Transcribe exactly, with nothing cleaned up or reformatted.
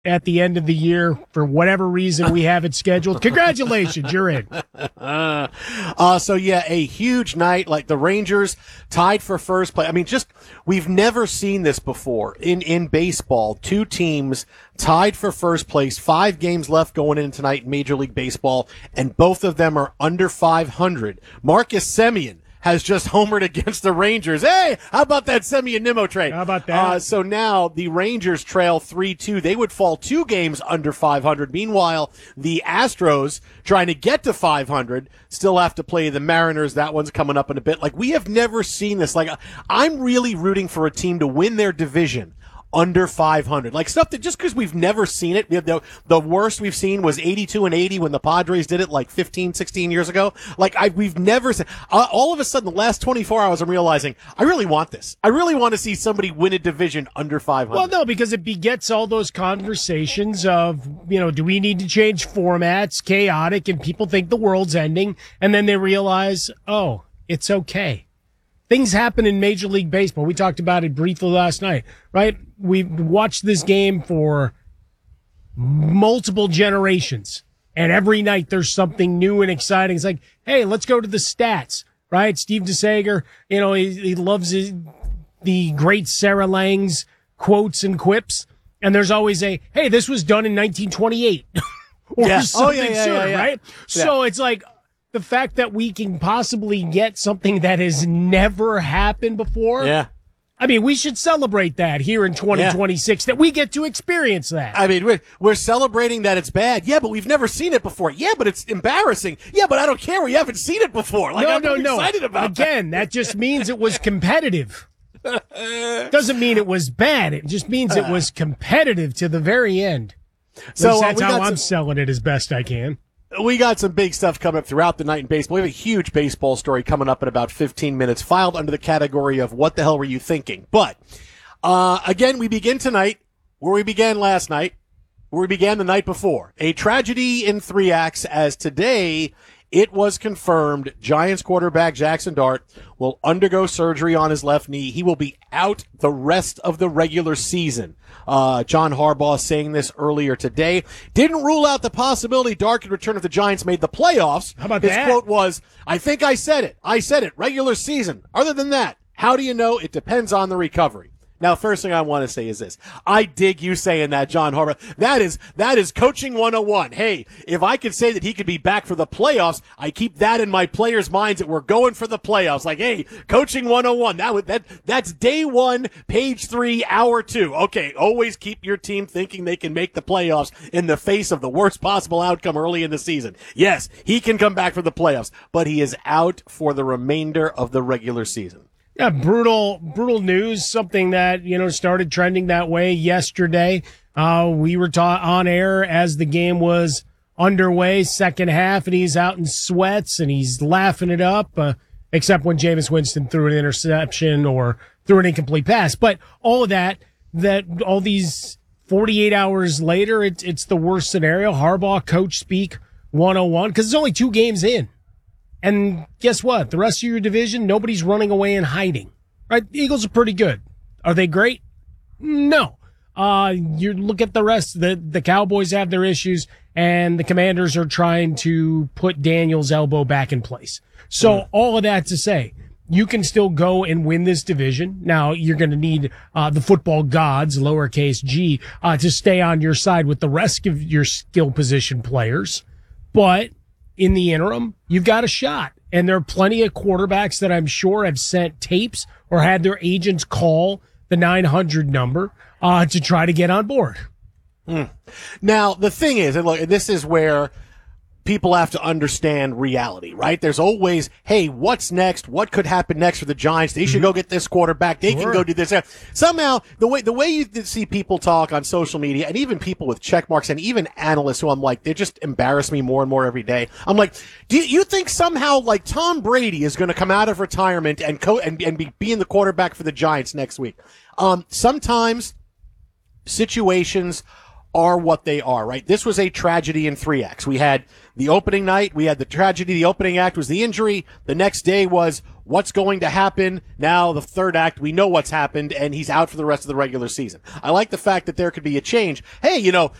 at the end of the year for whatever reason we have it scheduled. Congratulations, you're in. Uh, uh, so yeah, a huge night. Like the Rangers tied for first place. I mean, just we've never seen this before in in baseball. Two teams tied for first place. Five games left going in tonight in Major League Baseball, and both of them are under five hundred. Marcus Semien has just homered against the Rangers. Hey, how about that Semien Nimmo trade? How about that? Uh, so now the Rangers trail three two. They would fall two games under five hundred. Meanwhile, the Astros, trying to get to five hundred, still have to play the Mariners. That one's coming up in a bit. Like, we have never seen this. Like, I'm really rooting for a team to win their division under five hundred. Like, stuff that just because we've never seen it. The, the worst we've seen was eighty-two and eighty when the Padres did it like fifteen, sixteen years ago. Like, I, we've never seen, uh, all of a sudden the last twenty-four hours I'm realizing I really want this. I really want to see somebody win a division under five hundred. Well, no, because it begets all those conversations of, you know, do we need to change formats, chaotic, and people think the world's ending, and then they realize, oh, it's okay. Things happen in Major League Baseball. We talked about it briefly last night, right? We watched this game for multiple generations, and every night there's something new and exciting. It's like, hey, let's go to the stats, right? Steve DeSager, you know, he, he loves his, the great Sarah Lang's quotes and quips, and there's always a, hey, this was done in nineteen twenty-eight or yeah. something oh, yeah, yeah, sooner, yeah, yeah. right? Yeah. So it's like, the fact that we can possibly get something that has never happened before. Yeah. I mean, we should celebrate that here in twenty twenty-six, yeah. that we get to experience that. I mean, we're, we're celebrating that it's bad. Yeah, but we've never seen it before. Yeah, but it's embarrassing. Yeah, but I don't care. We haven't seen it before. Like, no, I'm no, really no. excited about Again, that. that just means it was competitive. Doesn't mean it was bad. It just means it was competitive to the very end. So uh, that's how I'm some- selling it as best I can. We got some big stuff coming up throughout the night in baseball. We have a huge baseball story coming up in about fifteen minutes, filed under the category of what the hell were you thinking? But, uh, again, we begin tonight where we began last night, where we began the night before. A tragedy in three acts, as today it was confirmed Giants quarterback Jackson Dart will undergo surgery on his left knee. He will be out the rest of the regular season. Uh, John Harbaugh saying this earlier today. Didn't rule out the possibility Dart could return if the Giants made the playoffs. How about his that? His quote was, I think I said it. I said it. Regular season. Other than that, how do you know? It depends on the recovery. Now, first thing I want to say is this. I dig you saying that, John Harbaugh. That is, that is coaching one oh one. Hey, if I could say that he could be back for the playoffs, I keep that in my players' minds that we're going for the playoffs. Like, hey, coaching one oh one. That would, that, that's day one, page three, hour two. Okay. Always keep your team thinking they can make the playoffs in the face of the worst possible outcome early in the season. Yes, he can come back for the playoffs, but he is out for the remainder of the regular season. Yeah, brutal, brutal news. Something that, you know, started trending that way yesterday. Uh, we were ta- on air as the game was underway, second half, and he's out in sweats and he's laughing it up, uh, except when Jameis Winston threw an interception or threw an incomplete pass. But all of that, that all these forty-eight hours later, it's, it's the worst scenario. Harbaugh coach speak one oh one, because it's only two games in. And guess what? The rest of your division, nobody's running away and hiding, right? The Eagles are pretty good. Are they great? No. Uh, you look at the rest. The, the Cowboys have their issues, and the Commanders are trying to put Daniel's elbow back in place. So mm. all of that to say, you can still go and win this division. Now, you're going to need uh, the football gods, lowercase g, uh, to stay on your side with the rest of your skill position players. But in the interim, you've got a shot. And there are plenty of quarterbacks that I'm sure have sent tapes or had their agents call the nine hundred number uh, to try to get on board. Mm. Now, the thing is, and look, this is where people have to understand reality, right? There's always, hey, what's next? What could happen next for the Giants? They should mm-hmm. go get this quarterback. They sure. can go do this. Somehow, the way the way you see people talk on social media, and even people with check marks, and even analysts who I'm like, they just embarrass me more and more every day. I'm like, do you think somehow like Tom Brady is going to come out of retirement and co- and, and be being the quarterback for the Giants next week? Um, sometimes situations are what they are, right? This was a tragedy in three acts. We had the opening night, we had the tragedy, the opening act was the injury, the next day was what's going to happen now. The third act, we know what's happened, and he's out for the rest of the regular season. I like the fact that there could be a change. Hey, you know,